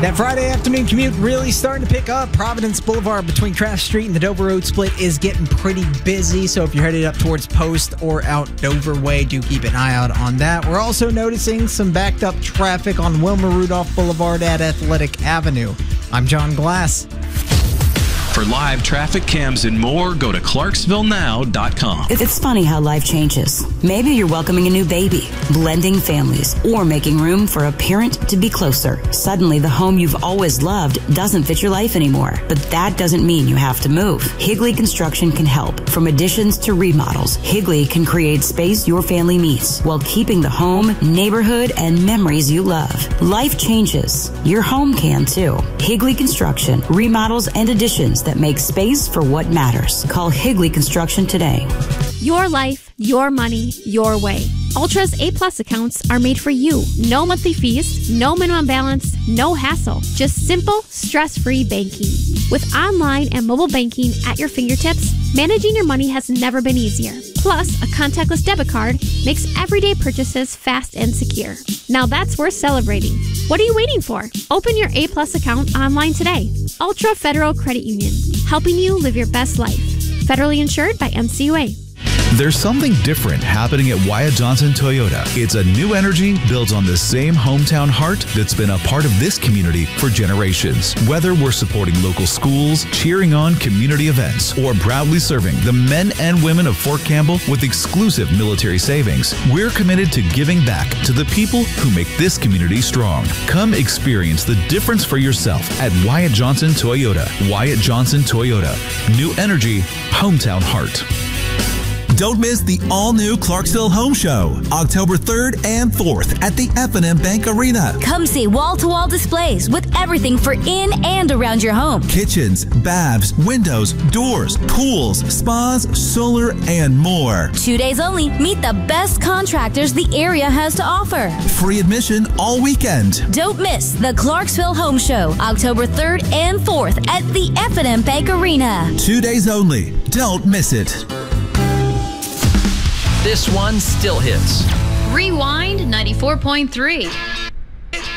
That Friday afternoon commute really starting to pick up. Providence Boulevard between Craft Street and the Dover Road split is getting pretty busy. So if you're headed up towards Post or out Dover Way, do keep an eye out on that. We're also noticing some backed up traffic on Wilma Rudolph Boulevard at Athletic Avenue. I'm John Glass. For live traffic cams and more, go to ClarksvilleNow.com. It's funny how life changes. Maybe you're welcoming a new baby, blending families, or making room for a parent to be closer. Suddenly, the home you've always loved doesn't fit your life anymore. But that doesn't mean you have to move. Higley Construction can help. From additions to remodels, Higley can create space your family needs while keeping the home, neighborhood, and memories you love. Life changes. Your home can too. Higley Construction, remodels and additions that make space for what matters. Call Higley Construction today. Your life, your money, your way. Ultra's A-Plus accounts are made for you. No monthly fees, no minimum balance, no hassle. Just simple, stress-free banking. With online and mobile banking at your fingertips, managing your money has never been easier. Plus, a contactless debit card makes everyday purchases fast and secure. Now that's worth celebrating. What are you waiting for? Open your A-Plus account online today. Ultra Federal Credit Union, helping you live your best life. Federally insured by NCUA. There's something different happening at Wyatt Johnson Toyota. It's a new energy built on the same hometown heart that's been a part of this community for generations. Whether we're supporting local schools, cheering on community events, or proudly serving the men and women of Fort Campbell with exclusive military savings, we're committed to giving back to the people who make this community strong. Come experience the difference for yourself at Wyatt Johnson Toyota. Wyatt Johnson Toyota. New energy, hometown heart. Don't miss the all-new Clarksville Home Show, October 3rd and 4th at the F&M Bank Arena. Come see wall-to-wall displays with everything for in and around your home. Kitchens, baths, windows, doors, pools, spas, solar, and more. 2 days only. Meet the best contractors the area has to offer. Free admission all weekend. Don't miss the Clarksville Home Show, October 3rd and 4th at the F&M Bank Arena. 2 days only. Don't miss it. This one still hits. Rewind 94.3.